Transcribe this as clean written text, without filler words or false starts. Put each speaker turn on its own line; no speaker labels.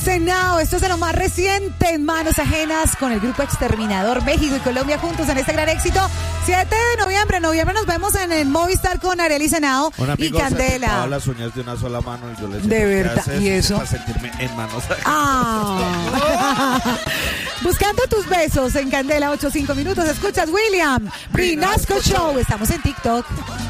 Senado, esto es de lo más reciente en Manos Ajenas con el grupo Exterminador. México y Colombia juntos en este gran éxito. 7 de noviembre. En noviembre nos vemos en el Movistar con Arely Senado y Candela.
Se las uñas de una sola mano y yo le
decía, de verdad, ¿y eso?
Para sentirme en Manos Ajenas.
Buscando tus besos en Candela, 8-5 minutos. Escuchas William Vinasco Show. Estamos en TikTok.